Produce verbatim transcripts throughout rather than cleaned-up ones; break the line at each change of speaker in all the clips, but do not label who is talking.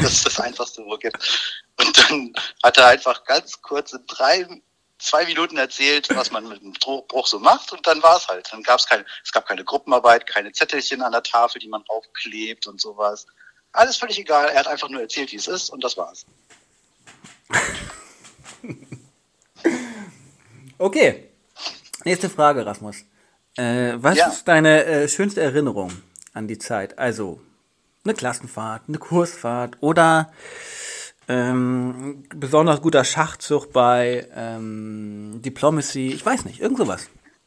Das ist das Einfachste, wo es gibt. Und dann hat er einfach ganz kurz in drei, zwei Minuten erzählt, was man mit dem Bruch so macht. Und dann war es halt. Dann gab es keine, es gab keine Gruppenarbeit, keine Zettelchen an der Tafel, die man draufklebt und sowas. Alles völlig egal. Er hat einfach nur erzählt, wie es ist, und das war's.
Okay. Nächste Frage, Rasmus. Äh, was
Ja.
ist deine äh, schönste Erinnerung an die Zeit? Also eine Klassenfahrt, eine Kursfahrt oder ähm, besonders guter Schachzug bei ähm, Diplomacy, ich weiß nicht, irgend sowas.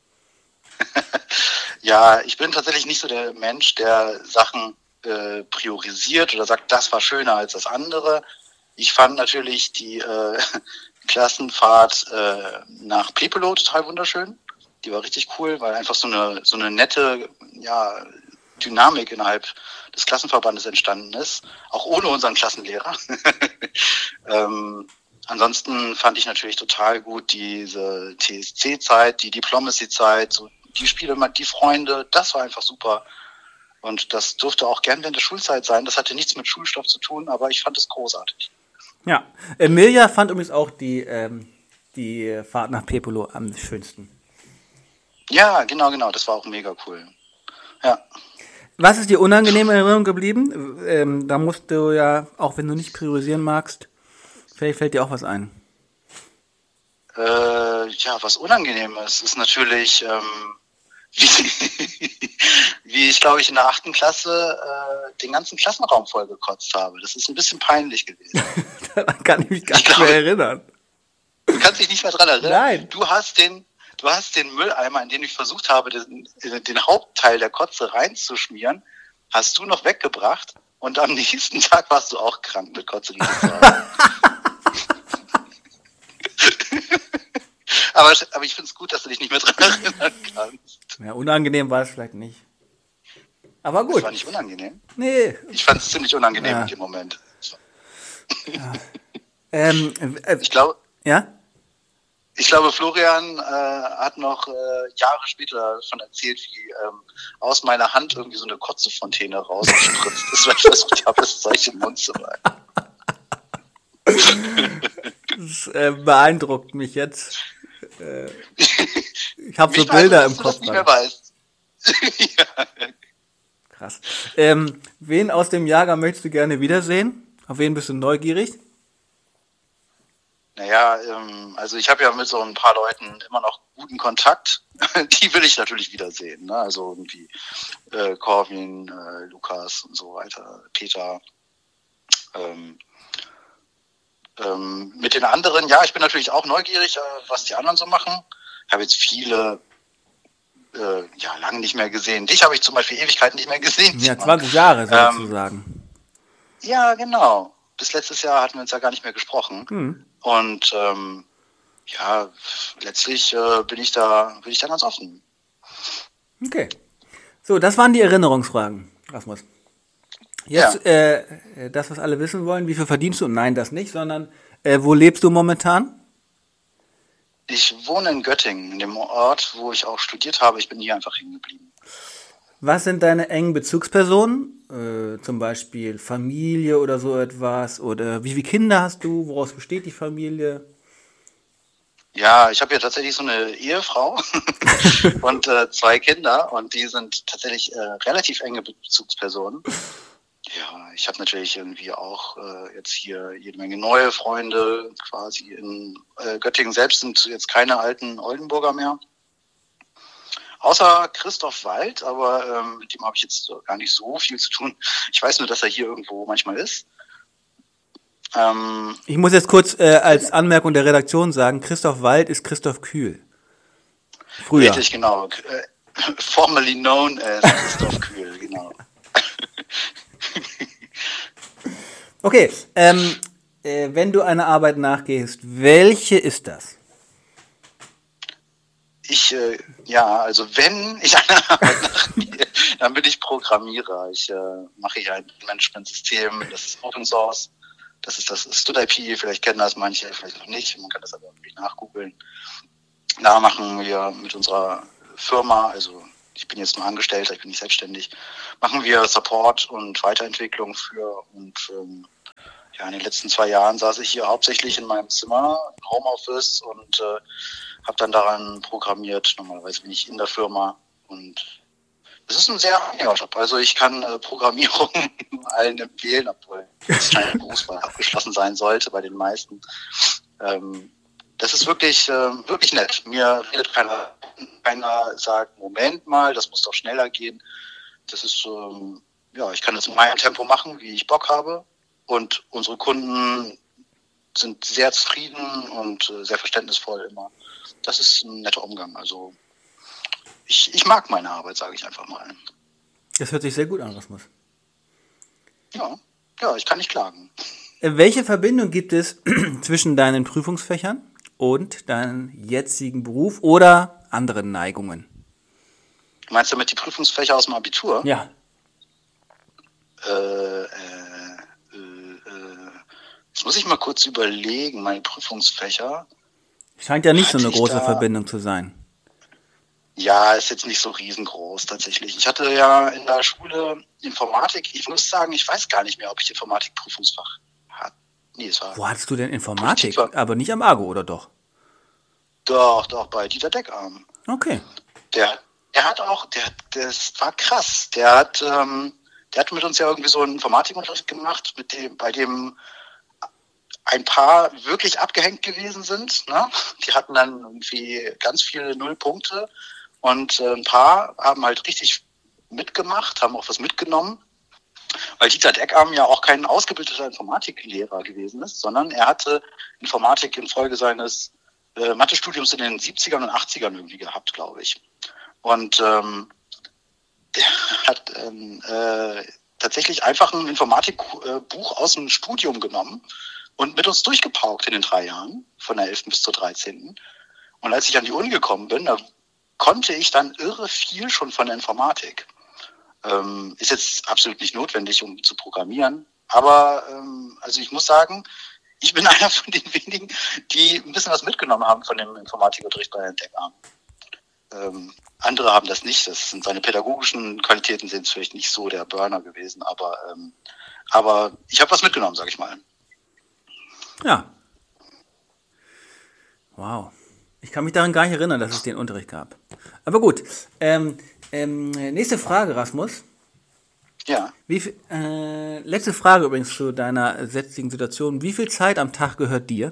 Ja, ich bin tatsächlich nicht so der Mensch, der Sachen äh, priorisiert oder sagt, das war schöner als das andere. Ich fand natürlich die äh, Klassenfahrt äh, nach Pepelo total wunderschön. Die war richtig cool, weil einfach so eine so eine nette ja, Dynamik innerhalb des Klassenverbandes entstanden ist, auch ohne unseren Klassenlehrer. ähm, ansonsten fand ich natürlich total gut diese T S C-Zeit, die Diplomacy-Zeit, so die Spiele, die Freunde, das war einfach super. Und das durfte auch gern während der Schulzeit sein. Das hatte nichts mit Schulstoff zu tun, aber ich fand es großartig.
Ja, Emilia fand übrigens auch die, ähm, die Fahrt nach Pepelo am schönsten.
Ja, genau, genau. Das war auch mega cool. Ja.
Was ist dir unangenehm in Erinnerung geblieben? Ähm, da musst du ja, auch wenn du nicht priorisieren magst, vielleicht fällt dir auch was ein.
Äh, ja, was unangenehm ist, ist natürlich, ähm, wie, wie ich, glaube ich, in der achten Klasse äh, den ganzen Klassenraum vollgekotzt habe. Das ist ein bisschen peinlich gewesen.
Daran kann ich mich gar
Ich
nicht
glaube-
mehr erinnern.
Du kannst dich nicht mehr dran erinnern.
Nein.
Du hast den, du hast den Mülleimer, in den ich versucht habe, den, den Hauptteil der Kotze reinzuschmieren, hast du noch weggebracht, und am nächsten Tag warst du auch krank mit Kotze. aber, aber ich finde es gut, dass du dich nicht mehr dran erinnern kannst.
Ja, unangenehm war es vielleicht nicht. Aber
Das
gut.
war nicht unangenehm.
Nee.
Ich fand es ziemlich unangenehm
Ja.
in dem Moment.
Ähm, äh,
Ich glaube,
ja?
ich glaube, Florian äh, hat noch äh, Jahre später davon erzählt, wie ähm, aus meiner Hand irgendwie so eine Kotzefontäne rausgespritzt ist, weil ich versucht habe, das Zeug im Mund zu bleiben.
Das äh, beeindruckt mich jetzt. Äh, ich habe so
Mich beeindruckt,
Bilder
dass
im
du
Kopf.
das nicht mehr weißt. Ja.
Krass. Ähm, wen aus dem Jahrgang möchtest du gerne wiedersehen? Auf wen bist du neugierig?
Naja, ähm, also ich habe ja mit so ein paar Leuten immer noch guten Kontakt. Die will ich natürlich wiedersehen. Ne? Also irgendwie äh, Corwin, äh, Lukas und so weiter, Peter. Ähm, ähm, mit den anderen, ja, ich bin natürlich auch neugierig, äh, was die anderen so machen. Ich habe jetzt viele äh, ja, lange nicht mehr gesehen. Dich habe ich zum Beispiel Ewigkeiten nicht mehr gesehen.
Ja, zwanzig Jahre
Ähm,
sozusagen.
Ja, genau. Bis letztes Jahr hatten wir uns ja gar nicht mehr gesprochen.
Hm.
Und ähm, ja, letztlich äh, bin ich da, bin ich da ganz offen.
Okay. So, das waren die Erinnerungsfragen, Rasmus. Jetzt
Ja.
äh, das, was alle wissen wollen, wie viel verdienst du? Nein, das nicht, sondern äh, wo lebst du momentan?
Ich wohne in Göttingen, in dem Ort, wo ich auch studiert habe. Ich bin hier einfach hängen geblieben.
Was sind deine engen Bezugspersonen? Äh, zum Beispiel Familie oder so etwas? Oder wie viele Kinder hast du? Woraus besteht die Familie?
Ja, ich habe ja tatsächlich so eine Ehefrau und äh, zwei Kinder, und die sind tatsächlich äh, relativ enge Bezugspersonen. Ja, ich habe natürlich irgendwie auch äh, jetzt hier jede Menge neue Freunde. Quasi in äh, Göttingen selbst sind jetzt keine alten Oldenburger mehr. Außer Christoph Wald, aber ähm, mit dem habe ich jetzt so gar nicht so viel zu tun. Ich weiß nur, dass er hier irgendwo manchmal ist. Ähm,
Ich muss jetzt kurz äh, als Anmerkung der Redaktion sagen, Christoph Wald ist Christoph Kühl. Früher.
Richtig, genau. Äh, formerly known as Christoph Kühl, genau.
Okay, ähm, äh, wenn du einer Arbeit nachgehst, welche ist das?
Ich, äh, ja, also wenn ich einer Arbeit nachgehe, dann bin ich Programmierer. Ich äh, mache hier ein Managementsystem, das ist Open Source. Das ist das StudIP, vielleicht kennen das manche, vielleicht noch nicht. Man kann das aber irgendwie nachgoogeln. Da machen wir mit unserer Firma, also ich bin jetzt nur Angestellter, ich bin nicht selbstständig, machen wir Support und Weiterentwicklung für, und ähm, ja, in den letzten zwei Jahren saß ich hier hauptsächlich in meinem Zimmer, im Homeoffice und äh, habe dann daran programmiert. Normalerweise bin ich in der Firma und es ist ein sehr angenehmer Job. Also ich kann äh, Programmierung allen empfehlen, obwohl es keine Berufswahl abgeschlossen sein sollte bei den meisten. Ähm, das ist wirklich, äh, wirklich nett. Mir redet keiner, keiner sagt, Moment mal, das muss doch schneller gehen. Das ist, ähm, ja, ich kann das in meinem Tempo machen, wie ich Bock habe. Und unsere Kunden sind sehr zufrieden und äh, sehr verständnisvoll immer. Das ist ein netter Umgang. Also ich, ich mag meine Arbeit, sage ich einfach mal.
Das hört sich sehr gut an, Rasmus.
Ja, ja, ich kann nicht klagen.
Welche Verbindung gibt es zwischen deinen Prüfungsfächern und deinem jetzigen Beruf oder anderen Neigungen?
Meinst du mit die Prüfungsfächer aus dem Abitur?
Ja.
Äh, äh, äh, äh, jetzt muss ich mal kurz überlegen, meine Prüfungsfächer.
Scheint ja nicht so
Hatte
eine
ich
große
da-
Verbindung zu sein.
Ja, ist jetzt nicht so riesengroß tatsächlich. Ich hatte ja in der Schule Informatik. Ich muss sagen, ich weiß gar nicht mehr, ob ich Informatik-Prüfungsfach hatte. Nee, es war
Wo hattest du denn Informatik?
Politik.
Aber nicht am Argo, oder doch?
Doch, doch, bei Dieter Deckarm.
Okay.
Der, der hat auch, der, das war krass. Der hat, ähm, der hat mit uns ja irgendwie so einen Informatikunterricht gemacht, mit dem, bei dem ein paar wirklich abgehängt gewesen sind. Ne? Die hatten dann irgendwie ganz viele Nullpunkte und äh, ein paar haben halt richtig mitgemacht, haben auch was mitgenommen, weil Dieter Deckarm ja auch kein ausgebildeter Informatiklehrer gewesen ist, sondern er hatte Informatik infolge seines äh, Mathestudiums in den siebzigern und achtzigern irgendwie gehabt, glaube ich. Und ähm, der hat ähm, äh, tatsächlich einfach ein Informatikbuch aus dem Studium genommen und mit uns durchgepaukt in den drei Jahren, von der elften bis zur dreizehnten. Und als ich an die Uni gekommen bin, da konnte ich dann irre viel schon von der Informatik. Ähm, ist jetzt absolut nicht notwendig, um zu programmieren. Aber ähm, also ich muss sagen, ich bin einer von den wenigen, die ein bisschen was mitgenommen haben von dem Informatikunterricht bei Herrn Deckarm. Ähm, andere haben das nicht. Das sind seine pädagogischen Qualitäten sind vielleicht nicht so der Burner gewesen, aber ähm, aber ich habe was mitgenommen, sag ich mal.
Ja. Wow. Ich kann mich daran gar nicht erinnern, dass es den Unterricht gab. Aber gut. Ähm, ähm, nächste Frage, Rasmus.
Ja.
Wie viel, äh, letzte Frage übrigens zu deiner jetzigen Situation. Wie viel Zeit am Tag gehört dir?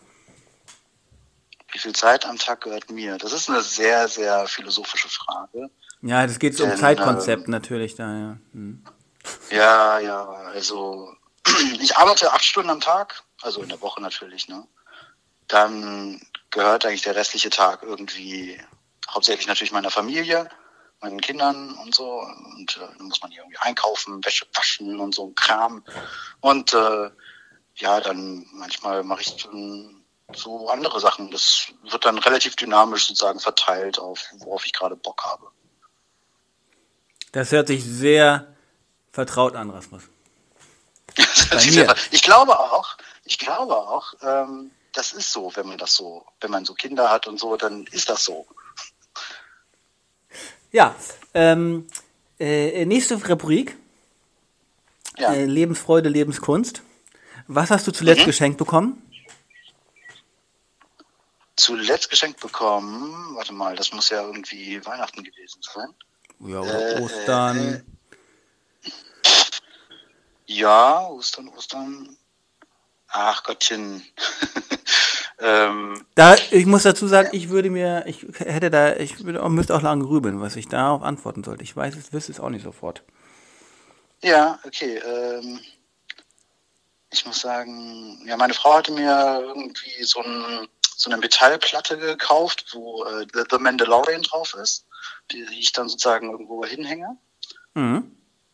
Wie viel Zeit am Tag gehört mir? Das ist eine sehr, sehr philosophische Frage.
Ja, das geht um
Denn,
Zeitkonzept
ähm,
natürlich. Da, ja. Hm.
Ja, ja, also ich arbeite acht Stunden am Tag, also in der Woche natürlich, ne? Dann gehört eigentlich der restliche Tag irgendwie hauptsächlich natürlich meiner Familie, meinen Kindern und so. Und äh, dann muss man hier irgendwie einkaufen, Wäsche waschen und so ein Kram. Und äh, ja, dann manchmal mache ich dann so andere Sachen. Das wird dann relativ dynamisch sozusagen verteilt auf, worauf ich gerade Bock habe.
Das hört sich sehr vertraut an, Rasmus. Bei
Ich
mir.
Ich glaube auch, ich glaube auch, ähm, das ist so, wenn man das so, wenn man so Kinder hat und so, dann ist das so.
Ja, ähm, äh, nächste Rubrik.
Ja.
Äh, Lebensfreude, Lebenskunst. Was hast du zuletzt
Mhm.
geschenkt bekommen?
Zuletzt geschenkt bekommen, warte mal, das muss ja irgendwie Weihnachten gewesen sein.
Ja, oder
Äh,
Ostern.
äh, Ja, Ostern, Ostern. Ach Gottchen. ähm,
Da, ich muss dazu sagen, ich würde mir, ich hätte da, ich würde auch, müsste auch lange grübeln, was ich darauf antworten sollte. Ich weiß es, wüsste es auch nicht sofort.
ja, okay. Ähm, ich muss sagen, ja, meine Frau hatte mir irgendwie so, ein, so eine Metallplatte gekauft, wo äh, The, The Mandalorian drauf ist, die ich dann sozusagen irgendwo hinhänge.
Mhm.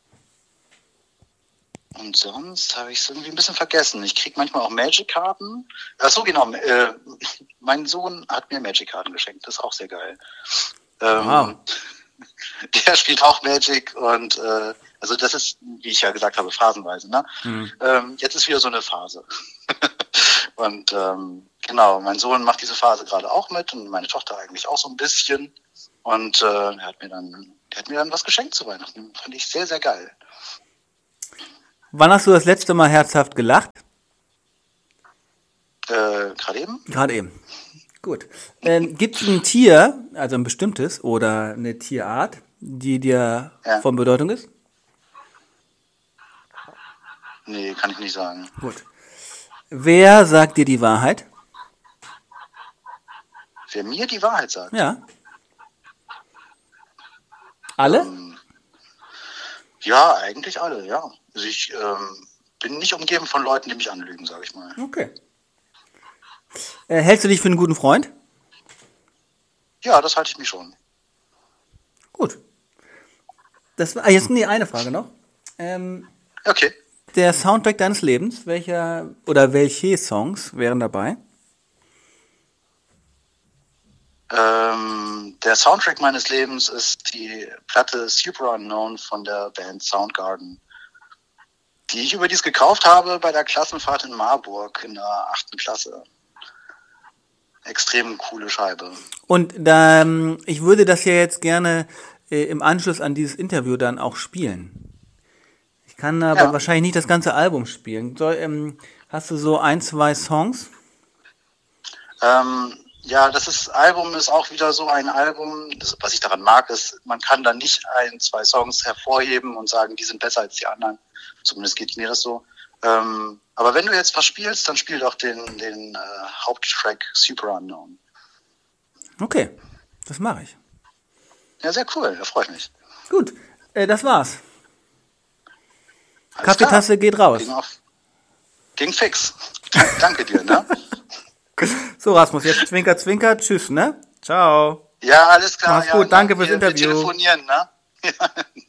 Und sonst habe ich es irgendwie ein bisschen vergessen. Ich kriege manchmal auch Magic-Karten. Ach so, genau. Äh, mein Sohn hat mir Magic-Karten geschenkt. Das ist auch sehr geil. Ähm,
Wow.
Der spielt auch Magic und äh, also das ist, wie ich ja gesagt habe, phasenweise. Ne?
Mhm.
Ähm, jetzt ist wieder so eine Phase. Und ähm, genau, mein Sohn macht diese Phase gerade auch mit und meine Tochter eigentlich auch so ein bisschen. Und äh, er hat mir dann, der hat mir dann was geschenkt zu Weihnachten. Fand ich sehr, sehr geil.
Wann hast du das letzte Mal herzhaft gelacht?
Äh, gerade eben?
Gerade eben. Gut. Ähm, Gibt es ein Tier, also ein bestimmtes oder eine Tierart, die dir
Ja.
von Bedeutung ist?
Nee, kann ich nicht sagen.
Gut. Wer sagt dir die Wahrheit?
Wer mir die Wahrheit sagt.
Ja. Alle?
Ähm, ja, eigentlich alle, ja. Also ich ähm, bin nicht umgeben von Leuten, die mich anlügen, sage ich mal.
Okay. Äh, hältst du dich für einen guten Freund?
Ja, das halte ich mich schon.
Gut. Das war, ah, jetzt nee, eine Frage noch. Ähm,
Okay.
der Soundtrack deines Lebens, welcher oder welche Songs wären dabei?
Ähm, der Soundtrack meines Lebens ist die Platte Super Unknown von der Band Soundgarden, die ich überdies gekauft habe bei der Klassenfahrt in Marburg in der achten Klasse. Extrem coole Scheibe.
Und da, ähm, ich würde das ja jetzt gerne äh, im Anschluss an dieses Interview dann auch spielen. Ich kann aber
Ja.
wahrscheinlich nicht das ganze Album spielen. Soll, ähm, hast du so ein, zwei Songs?
Ähm, ja, das ist, Album ist auch wieder so ein Album, das, was ich daran mag, ist, man kann da nicht ein, zwei Songs hervorheben und sagen, die sind besser als die anderen. Zumindest geht mir das so. Ähm, aber wenn du jetzt was spielst, dann spiel doch den, den äh, Haupttrack Super Unknown.
Okay, das mache ich.
Ja, sehr cool, da freue ich mich.
Gut, äh, das war's.
Alles
Kaffeetasse
klar.
geht raus.
Ging, auf, ging fix. Danke dir, ne?
So, Rasmus, jetzt Zwinker, Zwinker. Tschüss, ne? Ciao.
Ja, alles klar.
Mach's
ja,
gut, danke
ne?
fürs
wir,
Interview.
Wir telefonieren, ne? Ja.